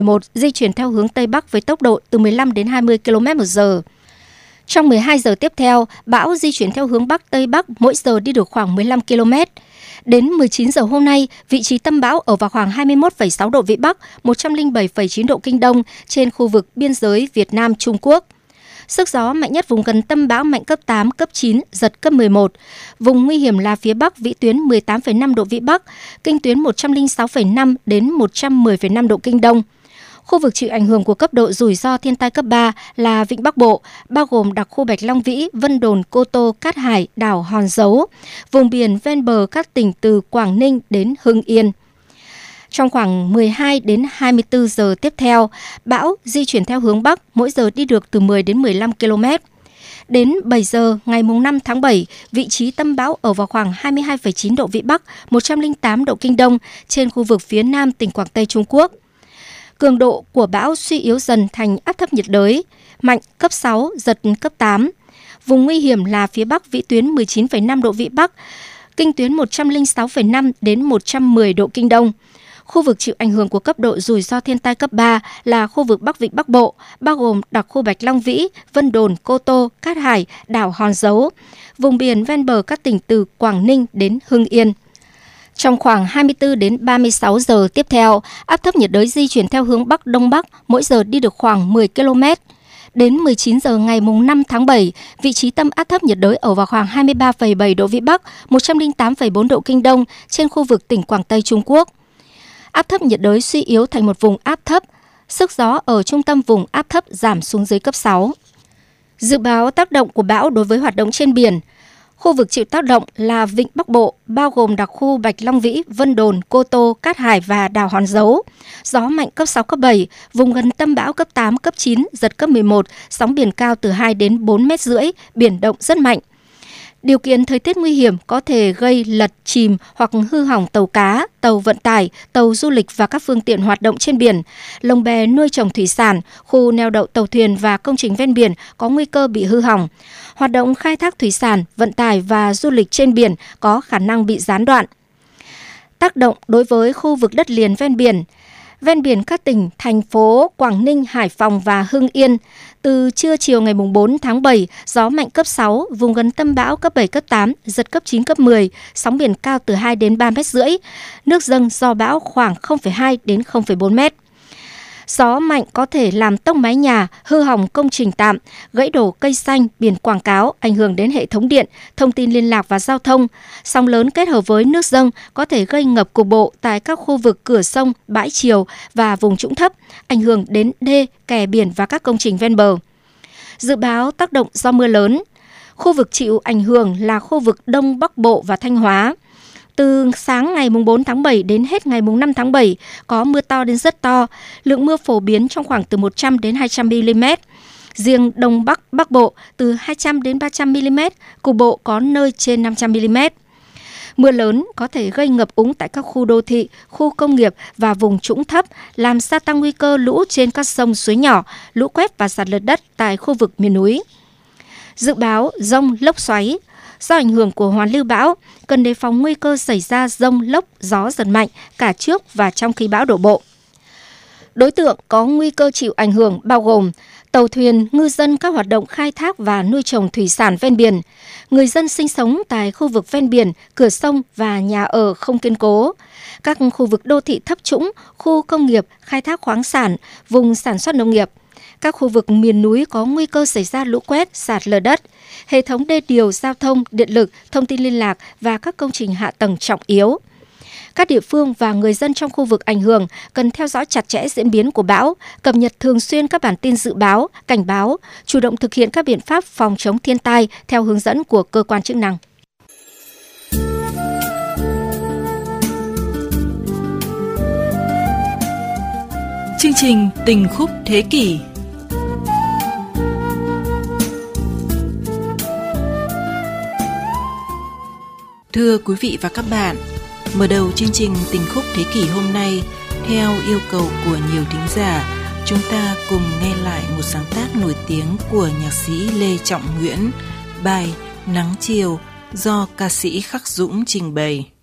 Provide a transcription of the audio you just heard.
1 di chuyển theo hướng Tây Bắc với tốc độ từ 15 đến 20 km/h. Trong 12 giờ tiếp theo, bão di chuyển theo hướng Bắc Tây Bắc, mỗi giờ đi được khoảng 15 km. Đến 19 giờ hôm nay, vị trí tâm bão ở vào khoảng 21,6 độ Vĩ Bắc, 107,9 độ Kinh Đông trên khu vực biên giới Việt Nam-Trung Quốc. Sức gió mạnh nhất vùng gần tâm bão mạnh cấp 8, cấp 9, giật cấp 11. Vùng nguy hiểm là phía Bắc vĩ tuyến 18,5 độ Vĩ Bắc, kinh tuyến 106,5 đến 110,5 độ Kinh Đông. Khu vực chịu ảnh hưởng của cấp độ rủi ro thiên tai cấp 3 là Vịnh Bắc Bộ, bao gồm đặc khu Bạch Long Vĩ, Vân Đồn, Cô Tô, Cát Hải, đảo Hòn Dấu, vùng biển ven bờ các tỉnh từ Quảng Ninh đến Hưng Yên. Trong khoảng 12 đến 24 giờ tiếp theo, bão di chuyển theo hướng Bắc, mỗi giờ đi được từ 10 đến 15 km. Đến 7 giờ ngày 5 tháng 7, vị trí tâm bão ở vào khoảng 22,9 độ Vĩ Bắc, 108 độ Kinh Đông trên khu vực phía Nam tỉnh Quảng Tây Trung Quốc. Cường độ của bão suy yếu dần thành áp thấp nhiệt đới, mạnh cấp 6, giật cấp 8. Vùng nguy hiểm là phía Bắc vĩ tuyến 19,5 độ Vĩ Bắc, kinh tuyến 106,5 đến 110 độ Kinh Đông. Khu vực chịu ảnh hưởng của cấp độ rủi ro thiên tai cấp 3 là khu vực Bắc Vịnh Bắc Bộ, bao gồm đặc khu Bạch Long Vĩ, Vân Đồn, Cô Tô, Cát Hải, đảo Hòn Dấu, vùng biển ven bờ các tỉnh từ Quảng Ninh đến Hưng Yên. Trong khoảng 24 đến 36 giờ tiếp theo, áp thấp nhiệt đới di chuyển theo hướng Bắc Đông Bắc, mỗi giờ đi được khoảng 10 km. Đến 19 giờ ngày 5 tháng 7, vị trí tâm áp thấp nhiệt đới ở vào khoảng 23,7 độ Vĩ Bắc, 108,4 độ Kinh Đông trên khu vực tỉnh Quảng Tây Trung Quốc. Áp thấp nhiệt đới suy yếu thành một vùng áp thấp, sức gió ở trung tâm vùng áp thấp giảm xuống dưới cấp 6. Dự báo tác động của bão đối với hoạt động trên biển. Khu vực chịu tác động là Vịnh Bắc Bộ, bao gồm đặc khu Bạch Long Vĩ, Vân Đồn, Cô Tô, Cát Hải và đảo Hòn Dấu. Gió mạnh cấp 6, cấp 7, vùng gần tâm bão cấp 8, cấp 9, giật cấp 11, sóng biển cao từ 2 đến 4,5 mét, biển động rất mạnh. Điều kiện thời tiết nguy hiểm có thể gây lật, chìm hoặc hư hỏng tàu cá, tàu vận tải, tàu du lịch và các phương tiện hoạt động trên biển, lồng bè nuôi trồng thủy sản, khu neo đậu tàu thuyền và công trình ven biển có nguy cơ bị hư hỏng. Hoạt động khai thác thủy sản, vận tải và du lịch trên biển có khả năng bị gián đoạn. Tác động đối với khu vực đất liền ven biển. Ven biển các tỉnh, thành phố Quảng Ninh, Hải Phòng và Hưng Yên. Từ trưa chiều ngày 4 tháng 7, gió mạnh cấp 6, vùng gần tâm bão cấp 7, cấp 8, giật cấp 9, cấp 10, sóng biển cao từ 2 đến 3,5 mét, nước dâng do bão khoảng 0,2 đến 0,4 mét. Gió mạnh có thể làm tông mái nhà, hư hỏng công trình tạm, gãy đổ cây xanh, biển quảng cáo, ảnh hưởng đến hệ thống điện, thông tin liên lạc và giao thông. Sóng lớn kết hợp với nước dâng có thể gây ngập cục bộ tại các khu vực cửa sông, bãi triều và vùng trũng thấp, ảnh hưởng đến đê, kè biển và các công trình ven bờ. Dự báo tác động do mưa lớn. Khu vực chịu ảnh hưởng là khu vực Đông Bắc Bộ và Thanh Hóa. Từ sáng ngày 4 tháng 7 đến hết ngày 5 tháng 7 có mưa to đến rất to, lượng mưa phổ biến trong khoảng từ 100 đến 200 mm. Riêng Đông Bắc Bộ từ 200 đến 300 mm, cục bộ có nơi trên 500 mm. Mưa lớn có thể gây ngập úng tại các khu đô thị, khu công nghiệp và vùng trũng thấp, làm gia tăng nguy cơ lũ trên các sông suối nhỏ, lũ quét và sạt lở đất tại khu vực miền núi. Dự báo dông lốc xoáy. Do ảnh hưởng của hoàn lưu bão, cần đề phòng nguy cơ xảy ra dông lốc, gió giật mạnh cả trước và trong khi bão đổ bộ. Đối tượng có nguy cơ chịu ảnh hưởng bao gồm tàu thuyền, ngư dân các hoạt động khai thác và nuôi trồng thủy sản ven biển, người dân sinh sống tại khu vực ven biển, cửa sông và nhà ở không kiên cố, các khu vực đô thị thấp trũng, khu công nghiệp, khai thác khoáng sản, vùng sản xuất nông nghiệp. Các khu vực miền núi có nguy cơ xảy ra lũ quét, sạt lở đất, hệ thống đê điều, giao thông, điện lực, thông tin liên lạc và các công trình hạ tầng trọng yếu. Các địa phương và người dân trong khu vực ảnh hưởng cần theo dõi chặt chẽ diễn biến của bão, cập nhật thường xuyên các bản tin dự báo, cảnh báo, chủ động thực hiện các biện pháp phòng chống thiên tai theo hướng dẫn của cơ quan chức năng. Chương trình Tình khúc thế kỷ. Thưa quý vị và các bạn, mở đầu chương trình Tình khúc thế kỷ hôm nay, theo yêu cầu của nhiều thính giả, chúng ta cùng nghe lại một sáng tác nổi tiếng của nhạc sĩ Lê Trọng Nguyễn, bài Nắng chiều do ca sĩ Khắc Dũng trình bày.